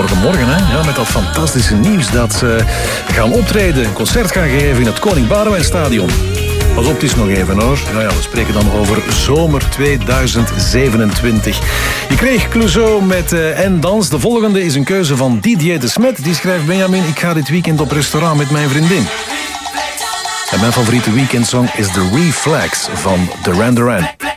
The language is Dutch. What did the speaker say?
morgen, hè? Ja, met dat fantastische nieuws dat ze gaan optreden, een concert gaan geven in het Koning Boudewijnstadion. Pas op, het is nog even hoor. Ja, we spreken dan over zomer 2027. Je kreeg Clouseau met En Dans. De volgende is een keuze van Didier de Smet. Die schrijft: Benjamin, ik ga dit weekend op restaurant met mijn vriendin. En mijn favoriete weekendsong is The Reflex van Duran Duran.